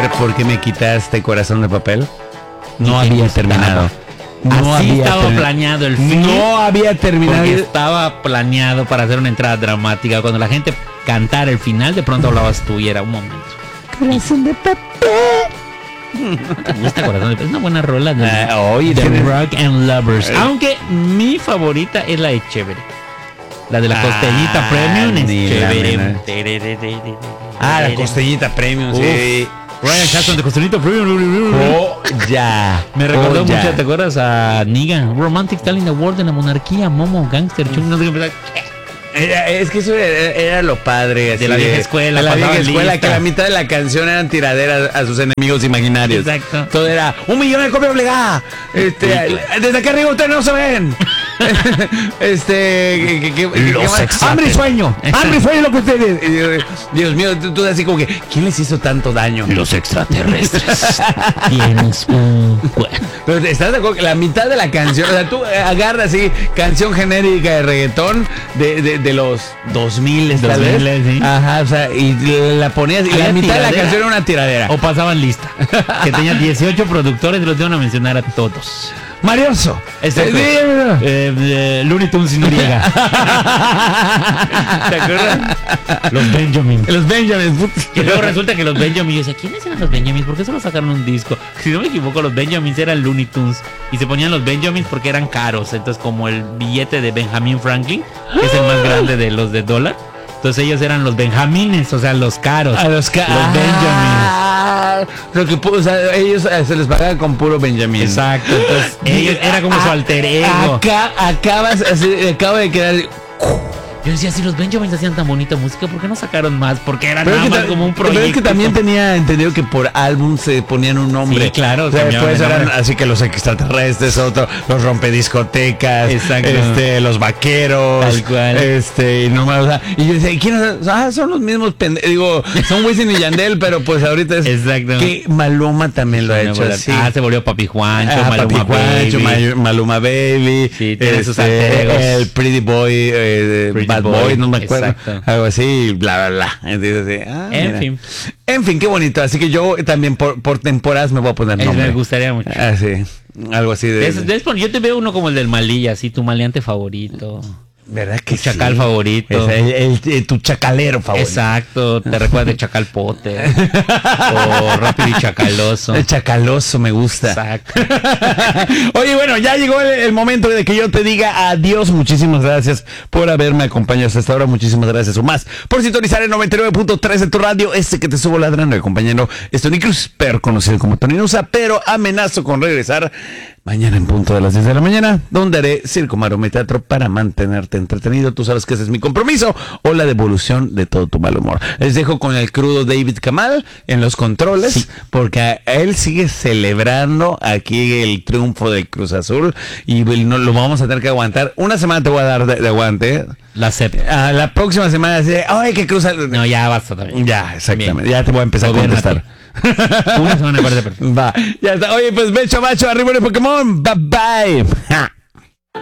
explicar por qué me quitaste Corazón de Papel? No había terminado. Así estaba planeado el film. No había terminado. Porque estaba planeado para hacer una entrada dramática. Cuando la gente cantara el final, de pronto hablabas tú y era un momento. Corazón de Papel. ¿Te gusta Corazón de Papel? Es una buena rola de Oye, Rock and Lovers. Aunque mi favorita es la de Chévere. La de la costellita premium es chévere. La costellita premium, sí. Ryan Jackson de costellita premium. Ya. Me recordó mucho, ¿te acuerdas? A Negan, Romantic Talent Award de la monarquía, Momo, Gangster, no sé qué. Es que eso era lo padre. De la vieja escuela. De la vieja escuela, que la mitad de la canción eran tiraderas a sus enemigos imaginarios. Exacto. Todo era 1 millón de copias obligadas. Desde acá arriba ustedes no se ven. Hambre y sueño. Hambre y sueño lo que ustedes. Dios mío, tú así como que, ¿quién les hizo tanto daño? Los extraterrestres. Tienes un... Pero ¿estás de acuerdo que la mitad de la canción, o sea, tú agarras así canción genérica de reggaetón de los 2000 tal vez? Sí. Ajá, o sea, y la ponías y la mitad de la canción era una tiradera. O pasaban lista. Que tenía 18 productores y los iban a mencionar a todos. Marioso. Looney Tunes sin Noriega. ¿Te acuerdas? Los Benjamins. Y luego resulta que los Benjamins, yo decía, ¿quiénes eran los Benjamins? ¿Por qué solo sacaron un disco? Si no me equivoco, los Benjamins eran Looney Tunes. Y se ponían los Benjamins porque eran caros. Entonces, como el billete de Benjamin Franklin, que es el más grande de los de dólar. Entonces ellos eran los Benjamines, o sea, los caros. Los Benjamins. Lo que, o sea, ellos se les pagaba con puro Benjamin. Exacto. Entonces ellos era como su alter ego. Acabo de quedar. Yo decía, si los Benjamins hacían tan bonita música, ¿por qué no sacaron más? Porque era nada más como un proyecto. Pero es que también tenía entendido que por álbum se ponían un nombre. Sí, claro. O sea, después eran así que los extraterrestres, los rompediscotecas, los vaqueros, tal cual. No más, o sea, y yo decía, ¿quiénes son los mismos pendejos? Digo, son Wisin y Yandel, pero pues ahorita es exacto. Que Maluma también lo ha hecho así. Se volvió Papi Juancho, Maluma Baby. Sí, tiene sus alter egos. El Pretty Boy, Bad Boy, no me acuerdo. Exacto. Algo así, bla, bla, bla. Entonces, en fin, qué bonito. Así que yo también por temporadas me voy a poner nombre. Me gustaría mucho. Sí, algo así de... Yo te veo uno como el del Malilla, así, tu maleante favorito. ¿Verdad que tu chacal favorito? Tu chacalero favorito. Exacto, te recuerdas de Chacal Potter. O Rápido y Chacaloso. El Chacaloso me gusta. Exacto. Oye, bueno, ya llegó el momento de que yo te diga adiós. Muchísimas gracias por haberme acompañado hasta esta hora. Muchísimas gracias o más por sintonizar el 99.3 de tu radio. Que te subo ladrando, el compañero Tony Cruz, peor conocido como Tony Nusa, pero amenazo con regresar mañana en punto de las 10 de la mañana, donde haré circo, maroma y teatro para mantenerte entretenido. Tú sabes que ese es mi compromiso o la devolución de todo tu mal humor. Les dejo con el crudo David Kamal en los controles, porque él sigue celebrando aquí el triunfo del Cruz Azul y no lo vamos a tener que aguantar. Una semana te voy a dar de aguante. La próxima semana dice, ay, que Cruz Azul. No, ya basta también. Ya, exactamente. Bien. Ya te voy a empezar a contestar. Una semana me parece perfecto. Va, ya está. Oye, pues becho macho, arriba de Pokémon. Bye bye.